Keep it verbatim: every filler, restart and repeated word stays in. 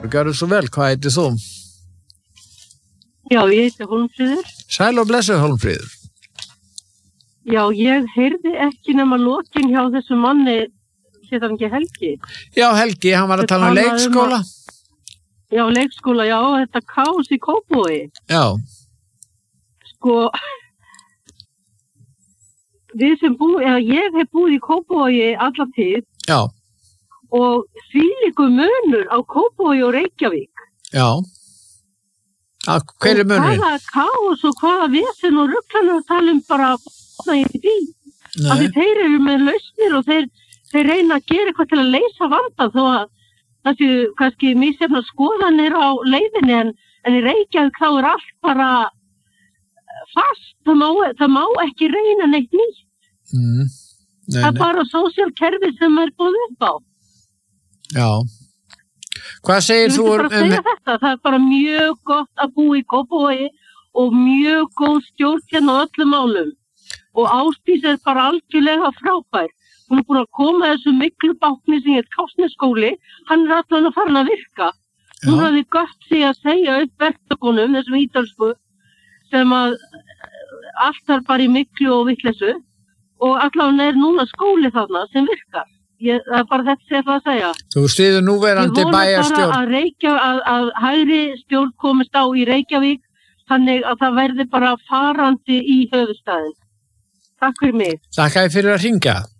Gjörðu svo vel, hvað heitir þú? Já, ég heiti Hólmfríður. Sæl og blessuð Hólmfríður. Já, ég heyrði ekki nema lokin hjá þessu manni, hétt hann ekki Helgi? Já, Helgi, hann var að tala um leikskóla. Já, leikskóla, já, þetta kaos í Kópavogi. Já. Sko, við sem búið, eða ég hef búið í Kópavogi alla tíð. Já. Og þvílíkur munur á Kópavogi og Reykjavík. Já. Að, hver er munurinn? Og hvaða kaos og hvaða vesen og rugglanir að tala um bara í því. Af því þeir eru með lausnir og þeir, þeir reyna að gera eitthvað til að leysa vandan þó að það séu kannski misjafna skoðanir á leiðinni en, en í Reykjavík þá er allt bara fast. Það má, það má ekki reyna neitt nýtt. Mm. Nei, það er nei. bara sósíalkerfi sem er búið upp á. Já. Hvað segir þú um... Þetta, það er bara mjög gott að búa í Kópavogi og mjög góð stjórn hérna á öllum málum. Og Ásdís er bara algjörlega frábær. Hún er búin að koma þessu miklu bákni sem heit Kársnesskóli. Hann er allan að fara að virka. Já. Hún hafði gott því að segja upp verktökunum, þessum ítalsku, sem að allt er bara í miklu og vitleysu. Og allan er núna skóli þarna sem virkar. Ég, það er bara þetta sem ég ætla að segja. Þú styður núverandi bæjarstjórn. Ég vona bara að, Reykja, að, að hægri stjórn komist á í Reykjavík þannig að það verði bara farandi í höfuðstæðin. Takk fyrir mig. Takk fyrir að hringja.